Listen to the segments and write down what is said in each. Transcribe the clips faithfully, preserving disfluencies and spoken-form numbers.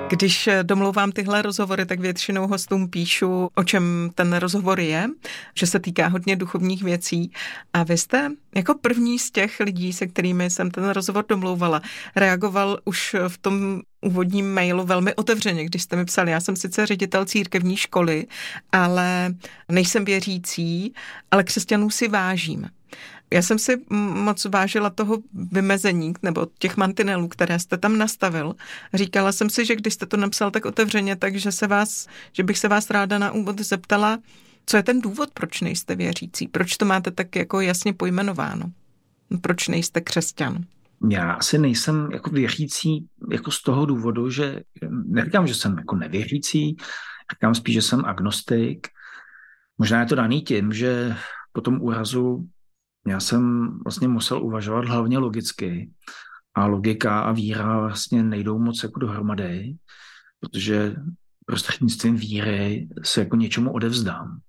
Když domlouvám tyhle rozhovory, tak většinou hostům píšu, o čem ten rozhovor je, že se týká hodně duchovních věcí. A vy jste jako první z těch lidí, se kterými jsem ten rozhovor domlouvala, reagoval už v tom úvodním mailu velmi otevřeně, když jste mi psali, já jsem sice ředitel církevní školy, ale nejsem věřící, ale křesťanů si vážím. Já jsem si moc vážila toho vymezení nebo těch mantinelů, které jste tam nastavil. Říkala jsem si, že když jste to napsal tak otevřeně, takže se vás, že bych se vás ráda na úvod zeptala, co je ten důvod, proč nejste věřící? Proč to máte tak jako jasně pojmenováno? Proč nejste křesťan? Já asi nejsem jako věřící jako z toho důvodu, že neříkám, že jsem jako nevěřící, říkám spíš, že jsem agnostik. Možná je to daný tím, že po tom úrazu já jsem vlastně musel uvažovat hlavně logicky a logika a víra vlastně nejdou moc jako dohromady, protože prostřednictvím víry se jako něčemu odevzdám.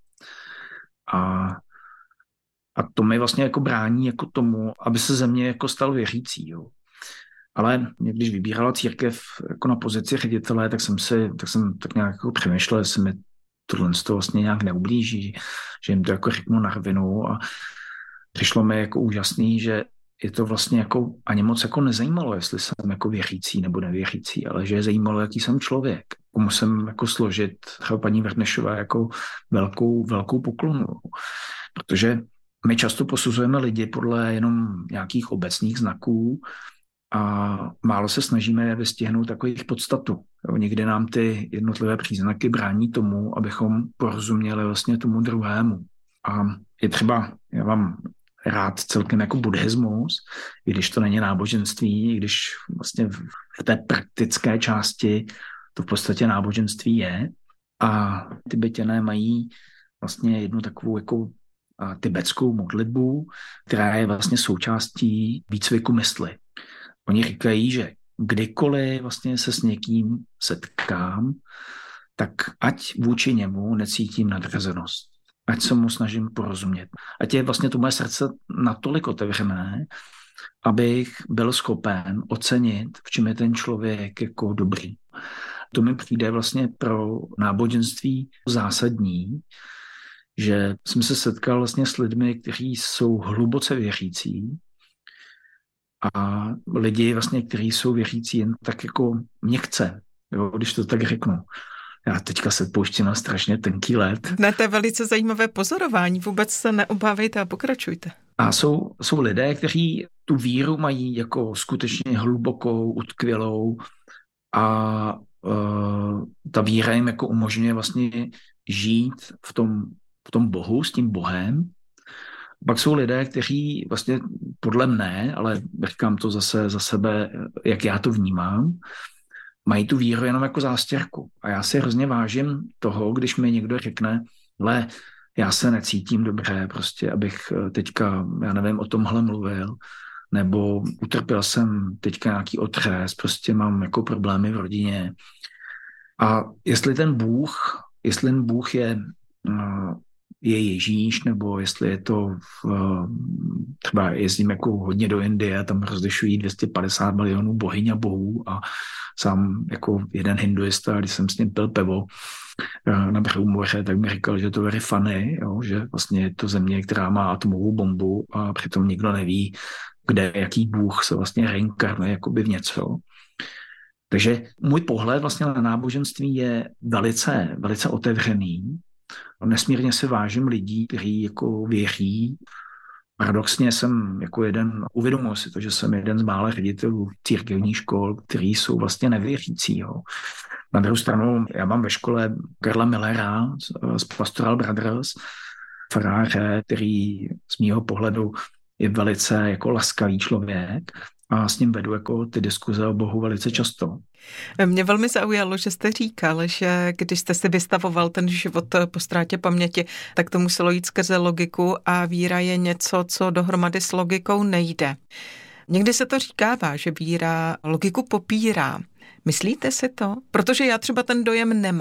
A, a to mi vlastně jako brání jako tomu, aby se ze mě jako stal věřící. Jo. Ale když vybírala církev jako na pozici ředitele, tak jsem si, tak jsem tak nějak jako přemýšlel, jestli mi tohle to vlastně nějak neublíží, že jim to jako řeknu na rovinu a přišlo mi jako úžasný, že je to vlastně jako ani moc jako nezajímalo, jestli jsem jako věřící nebo nevěřící, ale že je zajímalo, jaký jsem člověk. Musím jako složit třeba paní Vrnešové jako velkou, velkou poklonu. Protože my často posuzujeme lidi podle jenom nějakých obecných znaků a málo se snažíme vystihnout takových podstatu. Jo, někdy nám ty jednotlivé příznaky brání tomu, abychom porozuměli vlastně tomu druhému. A je třeba, já vám rád celkem jako buddhismus, i když to není náboženství, i když vlastně v té praktické části to v podstatě náboženství je. A Tibeťané mají vlastně jednu takovou jako tibetskou modlitbu, která je vlastně součástí výcviku mysli. Oni říkají, že kdykoliv vlastně se s někým setkám, tak ať vůči němu necítím nadřazenost. Ať se mu snažím porozumět. Ať je vlastně to moje srdce natolik otevřené, abych byl schopen ocenit, v čem je ten člověk jako dobrý. To mi přijde vlastně pro náboženství zásadní, že jsem se setkal vlastně s lidmi, kteří jsou hluboce věřící a lidi vlastně, kteří jsou věřící jen tak jako měkce, jo, když to tak řeknu. Já teďka se pouštím na strašně tenký led. Ne, to je velice zajímavé pozorování. Vůbec se neobávejte a pokračujte. A jsou, jsou lidé, kteří tu víru mají jako skutečně hlubokou, utkvělou a uh, ta víra jim jako umožňuje vlastně žít v tom, v tom Bohu, s tím Bohem. Pak jsou lidé, kteří vlastně podle mne, ale říkám to zase za sebe, jak já to vnímám, mají tu víru jenom jako zástěrku. A já si hrozně vážím toho, když mi někdo řekne, ale já se necítím dobře, prostě, abych teďka, já nevím, o tomhle mluvil, nebo utrpěl jsem teďka nějaký otřes, prostě mám jako problémy v rodině. A jestli ten Bůh, jestli ten Bůh je, je Ježíš, nebo jestli je to v, třeba jezdím jako hodně do Indie, tam rozlišují dvě stě padesát milionů bohyň a bohů a sám jako jeden hinduista, když jsem s ním pil pivo na břehu moře, tak mi říkal, že to very funny, jo, že vlastně je to země, která má atomovou bombu a přitom nikdo neví, kde, jaký bůh se vlastně reinkarnuje jakoby v něco. Takže můj pohled vlastně na náboženství je velice, velice otevřený. Nesmírně se vážím lidí, kteří jako věří. Paradoxně jsem jako jeden, uvědomil si to, že jsem jeden z mála ředitelů církevních škol, kteří jsou vlastně nevěřící. Jo. Na druhou stranu, já mám ve škole Karla Millera z Pastoral Brothers, faráře, který z mýho pohledu je velice jako laskavý člověk a s ním vedu jako ty diskuze o Bohu velice často. Mě velmi zaujalo, že jste říkal, že když jste si vystavoval ten život po ztrátě paměti, tak to muselo jít skrze logiku a víra je něco, co dohromady s logikou nejde. Někdy se to říkává, že víra logiku popírá. Myslíte si to? Protože já třeba ten dojem nemám.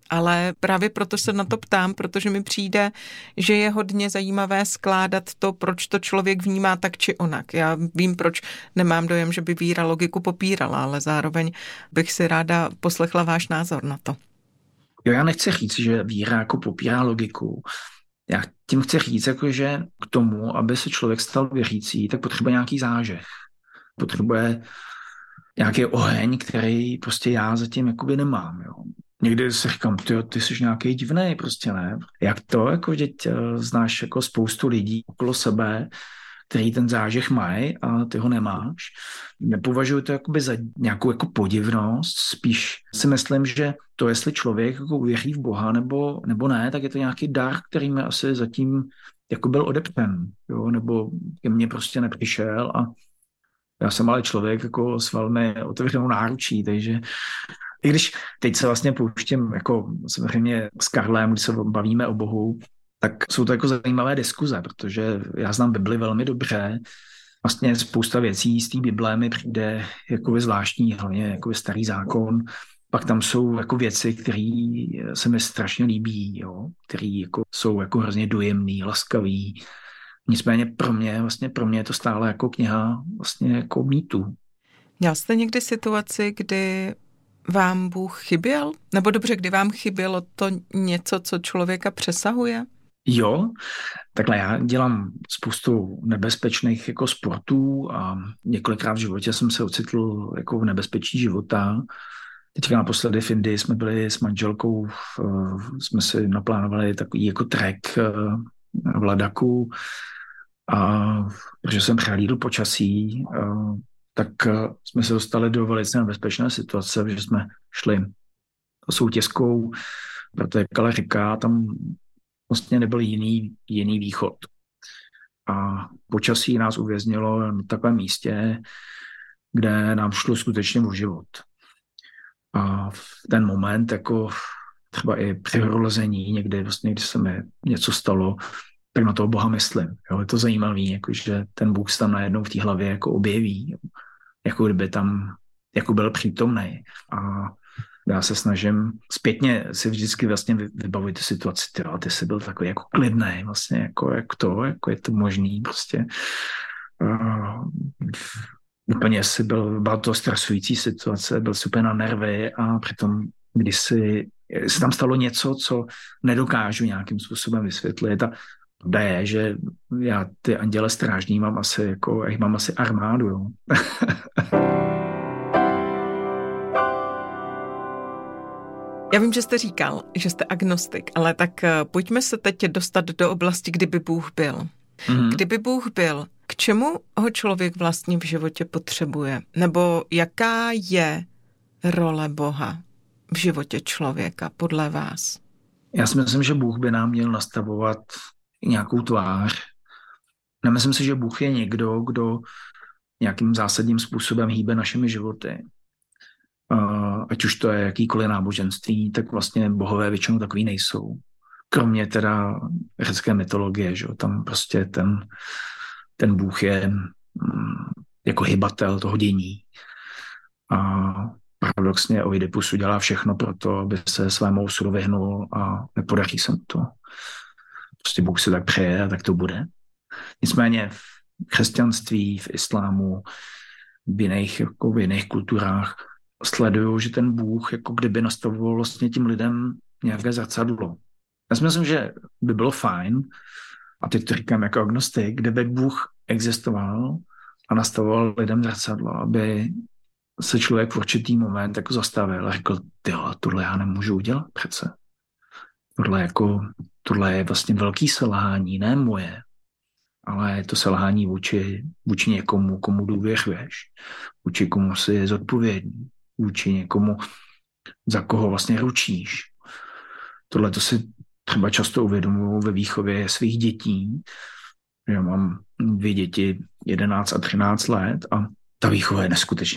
Ale právě proto se na to ptám, protože mi přijde, že je hodně zajímavé skládat to, proč to člověk vnímá tak či onak. Já vím, proč nemám dojem, že by víra logiku popírala, ale zároveň bych si ráda poslechla váš názor na to. Jo, já nechci říct, že víra jako popírá logiku. Já tím chci říct, jako, že k tomu, aby se člověk stal věřící, tak potřebuje nějaký zážeh. Potřebuje nějaký oheň, který prostě já zatím jakoby nemám. Jo. Někdy si říkám, ty, ty jsi nějaký divnej, prostě ne. Jak to, jako děť, znáš jako spoustu lidí okolo sebe, který ten zážeh mají a ty ho nemáš. Nepovažuji to jakoby za nějakou jako podivnost, spíš si myslím, že to, jestli člověk jako uvěří v Boha nebo, nebo ne, tak je to nějaký dar, který mi asi zatím jako byl odepřen, jo, nebo ke mně prostě nepřišel a já jsem ale člověk jako s velmi otevřenou náručí, takže i když teď se vlastně pouštím jako samozřejmě s Karlem, když se bavíme o Bohu, tak jsou to jako zajímavé diskuze, protože já znám Bibli velmi dobře. Vlastně spousta věcí z té Bible mi přijde jako zvláštní, hlavně jako starý zákon. Pak tam jsou jako věci, které se mi strašně líbí, jo? Které jako jsou jako hrozně dojemný, laskavý. Nicméně pro mě, vlastně pro mě je to stále jako kniha vlastně jako mýtů. Měl jste někdy situaci, kdy vám Bůh chyběl? Nebo dobře, kdy vám chybělo to něco, co člověka přesahuje? Jo, takhle já dělám spoustu nebezpečných jako sportů a několikrát v životě jsem se ocitl jako v nebezpečí života. Teďka naposledy v Indii jsme byli s manželkou, jsme si naplánovali takový jako trek v Ladaku a protože jsem přehlídl počasí, tak jsme se dostali do velice nebezpečné situace, že jsme šli soutězkou, protože Kala říká, tam vlastně nebyl jiný, jiný východ. A počasí nás uvěznilo na takovém místě, kde nám šlo skutečně o život. A v ten moment, jako třeba i při horolezení, někdy vlastně, když se mi něco stalo, tak na toho Boha myslím. Jo, je to zajímavé, jako, že ten Bůh se tam najednou v té hlavě jako objeví, jo, jako kdyby tam jako byl přítomný. A já se snažím zpětně si vždycky vlastně vybavit tu situaci, ty, ty jsi byl takový jako klidnej, vlastně jako, jak to, jako je to možný prostě. Uh, úplně si byl, byla to stresující situace, byl super na nervy a přitom, když si, si tam stalo něco, co nedokážu nějakým způsobem vysvětlit a pravda je, že já ty anděle strážní mám asi jako, já mám asi armádu, jo. Já vím, že jste říkal, že jste agnostik, ale tak pojďme se teď dostat do oblasti, kdyby Bůh byl. Mm-hmm. Kdyby Bůh byl, k čemu ho člověk vlastně v životě potřebuje? Nebo jaká je role Boha v životě člověka podle vás? Já si myslím, že Bůh by nám měl nastavovat nějakou tvář. Nemyslím si, že Bůh je někdo, kdo nějakým zásadním způsobem hýbe našimi životy. Uh, ať už to je jakýkoliv náboženství, tak vlastně bohové většinou takový nejsou. Kromě teda řecké mytologie, že? Tam prostě ten, ten Bůh je um, jako hybatel toho dění. A paradoxně Oidipus udělá všechno pro to, aby se svému osudu vyhnul a nepodaří se mu to. Prostě Bůh se tak přeje a tak to bude. Nicméně v křesťanství, v islámu, v jiných, jako v jiných kulturách sleduju, že ten Bůh jako kdyby nastavoval vlastně tím lidem nějaké zrcadlo. Já si myslím, že by bylo fajn, a teď to říkám jako agnostik, kdyby Bůh existoval a nastavoval lidem zrcadlo, aby se člověk v určitý moment jako zastavil a řekl, tyhle, tohle já nemůžu udělat přece. Tohle, jako, tohle je vlastně velký selhání, ne moje, ale je to selhání vůči, vůči někomu, komu důvěřuješ, vůči komu jsi zodpovědný, vůči někomu, za koho vlastně ručíš. Tohle to si třeba často uvědomuji ve výchově svých dětí. Já mám dvě děti, jedenáct a třináct let a ta výchova je neskutečně